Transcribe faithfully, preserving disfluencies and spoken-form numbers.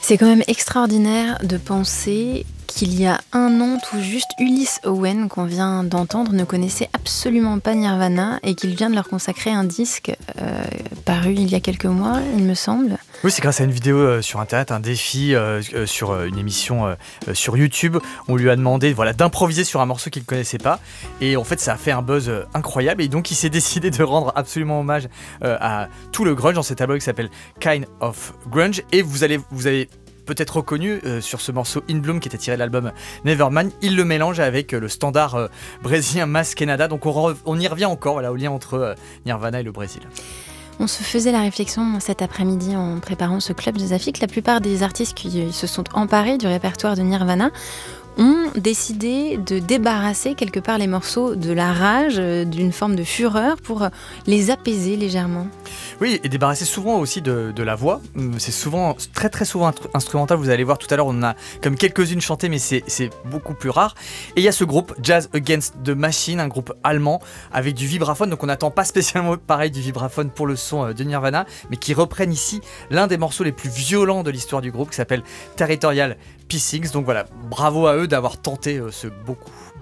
C'est quand même extraordinaire de penser qu'il y a un an tout juste, Ulysse Owen, qu'on vient d'entendre, ne connaissait absolument pas Nirvana et qu'il vient de leur consacrer un disque euh, paru il y a quelques mois, il me semble. Oui, c'est grâce à une vidéo euh, sur internet, un défi euh, euh, sur euh, une émission euh, euh, sur YouTube. On lui a demandé voilà, d'improviser sur un morceau qu'il ne connaissait pas. Et en fait, ça a fait un buzz euh, incroyable. Et donc, il s'est décidé de rendre absolument hommage euh, à tout le grunge dans cet album qui s'appelle Kind of Grunge. Et vous allez, vous avez peut-être reconnu euh, sur ce morceau In Bloom qui était tiré de l'album Nevermind, il le mélange avec euh, le standard euh, brésilien Mas Queimada. Donc, on, re- on y revient encore voilà, au lien entre euh, Nirvana et le Brésil. On se faisait la réflexion cet après-midi en préparant ce club de Zafik que la plupart des artistes qui se sont emparés du répertoire de Nirvana ont décidé de débarrasser quelque part les morceaux de la rage, d'une forme de fureur pour les apaiser légèrement. Oui, et débarrasser souvent aussi de, de la voix. C'est souvent, très très souvent instrumental. Vous allez voir tout à l'heure, on en a comme quelques-unes chantées, mais c'est, c'est beaucoup plus rare. Et il y a ce groupe, Jazz Against the Machine, un groupe allemand avec du vibraphone. Donc on n'attend pas spécialement pareil du vibraphone pour le son de Nirvana, mais qui reprennent ici l'un des morceaux les plus violents de l'histoire du groupe qui s'appelle Territorial Pissings. Donc voilà, bravo à eux d'avoir tenté euh, ce beau coup.